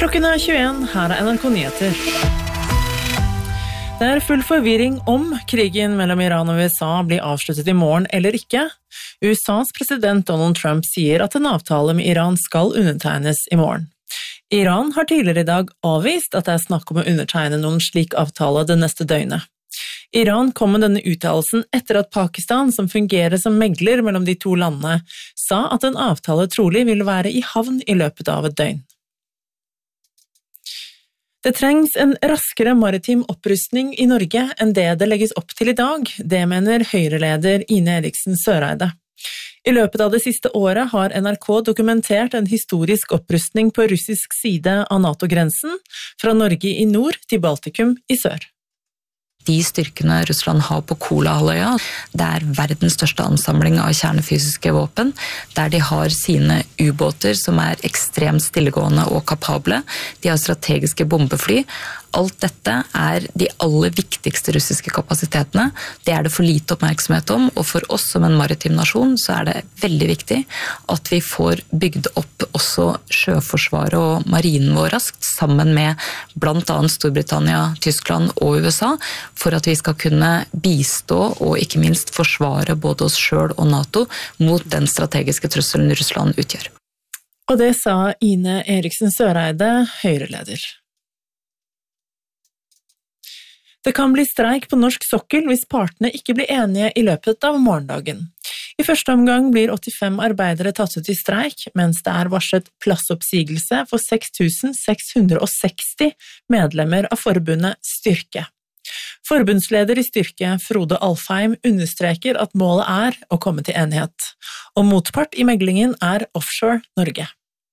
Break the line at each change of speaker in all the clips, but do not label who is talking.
Klokken 21, her NRK Nyheter. Det full forvirring om krigen mellom Iran og USA blir avsluttet I morgen eller ikke. USAs president Donald Trump sier at en avtale med Iran skal undertegnes I morgen. Iran har tidligere I dag avvist at det snakk om å undertegne noen slik avtale det neste døgnet. Iran kom med denne uttalelsen etter at Pakistan, som fungerer som megler mellom de to landene, sa at en avtale trolig vil være I havn I løpet av et døgn. Det trengs en raskere maritim opprustning I Norge enn det legges opp til I dag, det mener Høyre-leder Ine Eriksen Søreide. I løpet av det siste året har NRK dokumentert en historisk opprustning på russisk side av NATO-grensen, fra Norge I nord til Baltikum I sør.
De styrkene Russland har på Kolahalvøya, det verdens største ansamling av kjernefysiske våpen, der de har sine ubåter som ekstremt stillegående og kapable. De har strategiske bombefly. Alt dette de aller viktigste russiske kapasitetene. Det det for lite oppmerksomhet om, og for oss som en maritim nasjon så det veldig viktig at vi får bygd opp også sjøforsvaret og marinen vår raskt, sammen med blant annet Storbritannia, Tyskland og USA, for at vi skal kunne bistå og ikke minst forsvare både oss selv og NATO mot den strategiske trusselen Russland utgjør.
Og det sa Ine Eriksen Søreide, Høyre-leder. Det kan bli streik på norsk sokkel hvis partene ikke blir enige I løpet av morgendagen. I første omgang blir 85 arbeidere tatt ut I streik, mens det varslet plassoppsigelse for 6.660 medlemmer av forbundet Styrke. Forbundsleder I Styrke, Frode Alfheim, understreker at målet å komme til enighet, og motpart I meglingen Offshore Norge.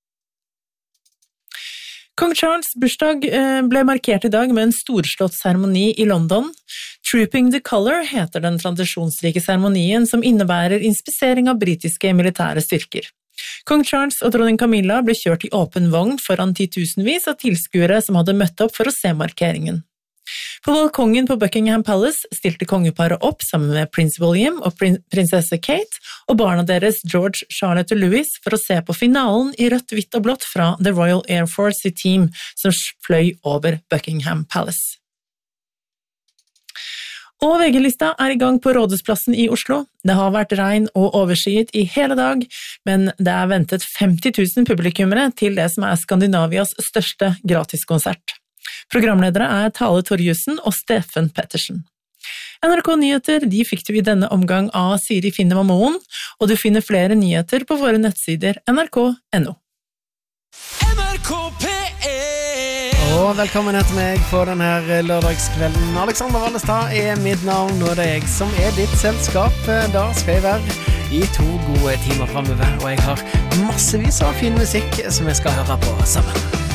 Kong Charles' bursdag ble markert I dag med en storslått seremoni I London. Trooping the Colour heter den tradisjonsrike seremonien som innebærer inspisering av britiske militære styrker. Kong Charles og dronning Camilla ble kjørt I åpen vogn foran 10.000-vis av tilskuere som hadde møtt opp for å se markeringen. På balkongen på Buckingham Palace stilte kongeparet opp sammen med prins William og prinsesse Kate og barna deres George, Charlotte og Louis for å se på finalen I rødt, hvitt og blått fra The Royal Air Force I team som fløy over Buckingham Palace. Og VG-lista I gang på Rådhusplassen I Oslo. Det har vært regn og overskyet I hele dag, men det ventet 50 000 publikummere til det som Skandinavias største gratiskonsert. Programledere Tale Torjussen og Steffen Pettersen. NRK Nyheter de fikk du I denne omgang av Siri Finnem og Moen, og du finner flere nyheter på våre nettsider nrk.no.
NRK P1
Og velkommen etter meg på denne lørdagskvelden. Alexander Wallestad mitt navn, og det jeg som ditt selskap. Da skal jeg være I 2 gode timer fremover, og jeg har massevis av fin musikk som jeg skal høre på sammen.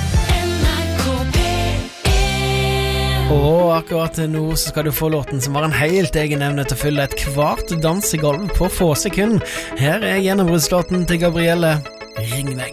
Og akkurat nå så skal du få låten som har en helt egen evne til å fylle et kvart dansegolv på få sekund. Her gjennombruddslåten til Gabrielle, Ring meg.